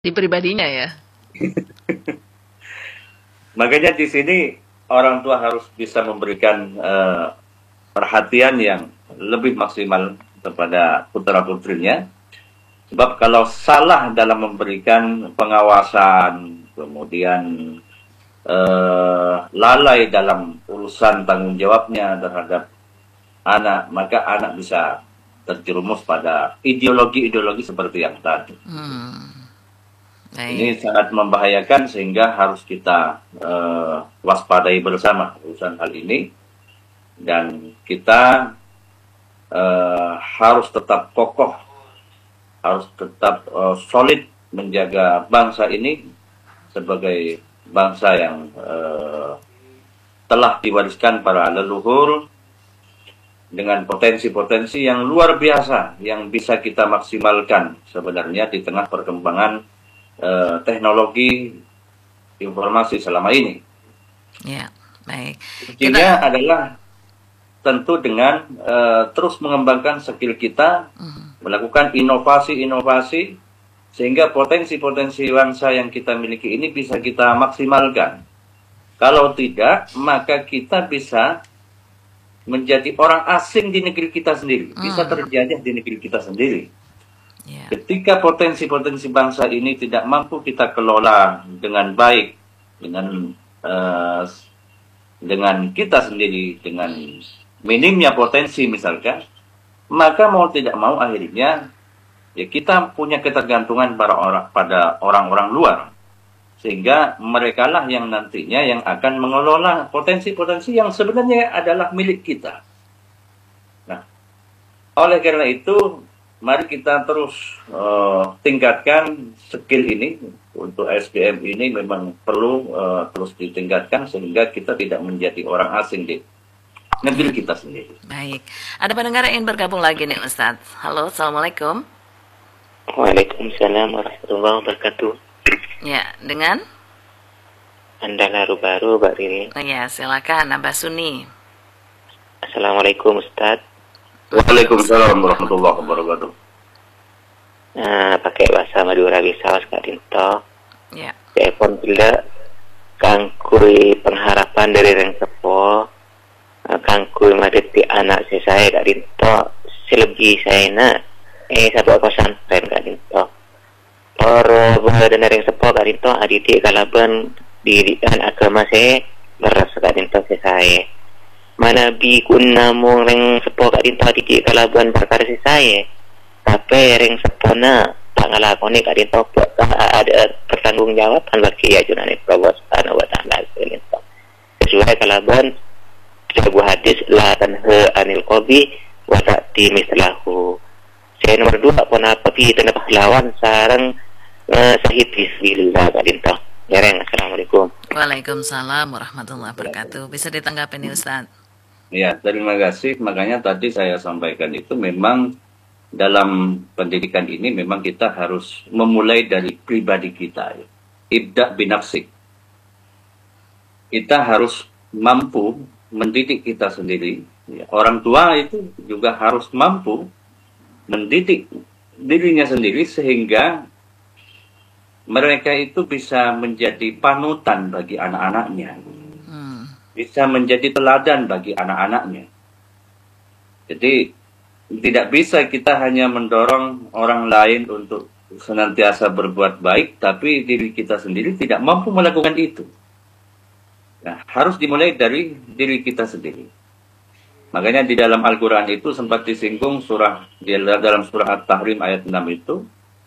Di pribadinya ya? Makanya di sini orang tua harus bisa memberikan perhatian yang lebih maksimal kepada putra-putrinya. Sebab kalau salah dalam memberikan pengawasan, kemudian lalai dalam urusan tanggung jawabnya terhadap anak, maka anak bisa terjerumus pada ideologi-ideologi seperti yang tadi. Ini Baik. sangat membahayakan sehingga harus kita waspadai bersama urusan hal ini, dan kita harus tetap kokoh, harus tetap solid menjaga bangsa ini sebagai bangsa yang telah diwariskan para leluhur dengan potensi-potensi yang luar biasa yang bisa kita maksimalkan sebenarnya di tengah perkembangan teknologi informasi selama ini. Ya, baik. Kuncinya adalah tentu dengan terus mengembangkan skill kita, melakukan inovasi-inovasi, sehingga potensi-potensi bangsa yang kita miliki ini bisa kita maksimalkan. Kalau tidak, maka kita bisa menjadi orang asing di negeri kita sendiri, bisa terjajah di negeri kita sendiri. Ya. Ketika potensi-potensi bangsa ini tidak mampu kita kelola dengan baik, dengan kita sendiri, dengan minimnya potensi misalkan, maka mau tidak mau akhirnya ya kita punya ketergantungan pada orang-orang luar, sehingga merekalah yang nantinya yang akan mengelola potensi-potensi yang sebenarnya adalah milik kita. Nah, oleh karena itu mari kita terus tingkatkan skill ini. Untuk SDM ini memang perlu terus ditingkatkan sehingga kita tidak menjadi orang asing di negeri kita sendiri. Baik. Ada pendengar yang ingin bergabung lagi nih Ustadz. Halo, Assalamualaikum. Waalaikumsalam warahmatullahi wabarakatuh. Ya, dengan? Anda baru Mbak Riri. Ya, silakan Abah Suni. Assalamualaikum Ustadz. Waalaikumsalam warahmatullahi wabarakatuh. Pakai bahasa Madura bisa Kak Dinto. Ya. Telepon bila kangkui pengharapan dari Reng Sepo, kangkui madeti anak saya Kak Dinto, selebih saya nak satu pesantren Kak Dinto. Oro dan Reng Sepo Kak Dinto adidik kalaban didikan agama saya beras Kak Dinto saya. Mana bi kun namung Reng Sepo Kak Dinto adidik kalaban perkara saya. Tapi Reng Sepona pangalakoni Kak Dinto ada pertanggungjawaban bagi ajunan Allah Subhanahu wa taala sesuai kalaban sebuah hadis la tanha anil qabi wa ta'ti mislahu. Saya nomor 2 pun apa pi tanda pahlawan sareng sahid bismillah Kak Dinto. Ya Reng, assalamualaikum. Waalaikumsalam warahmatullahi wabarakatuh. Bisa ditanggapi nih Ustadz? Ya, terima kasih. Makanya tadi saya sampaikan itu memang dalam pendidikan ini memang kita harus memulai dari pribadi kita. Ibda binafsik. Kita harus mampu mendidik kita sendiri. Orang tua itu juga harus mampu mendidik dirinya sendiri sehingga mereka itu bisa menjadi panutan bagi anak-anaknya. Bisa menjadi teladan bagi anak-anaknya. Jadi tidak bisa kita hanya mendorong orang lain untuk senantiasa berbuat baik, tapi diri kita sendiri tidak mampu melakukan itu. Nah, harus dimulai dari diri kita sendiri. Makanya di dalam Al-Quran itu sempat disinggung dalam surah At-Tahrim ayat 6 itu,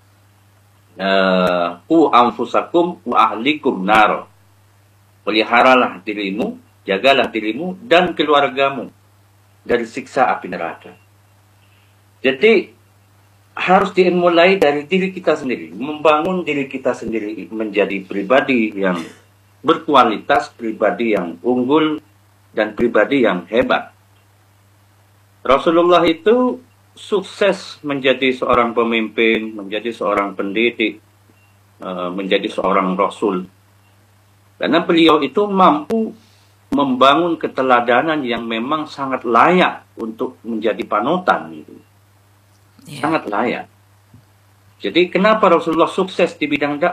Qu anfusakum wa ahlikum nar. Peliharalah dirimu, jagalah dirimu dan keluargamu dari siksa api neraka. Jadi harus dimulai dari diri kita sendiri, membangun diri kita sendiri menjadi pribadi yang berkualitas, pribadi yang unggul, dan pribadi yang hebat. Rasulullah itu sukses menjadi seorang pemimpin, menjadi seorang pendidik, menjadi seorang rasul. Karena beliau itu mampu membangun keteladanan yang memang sangat layak untuk menjadi panutan. Sangat layak. Jadi kenapa Rasulullah sukses di bidang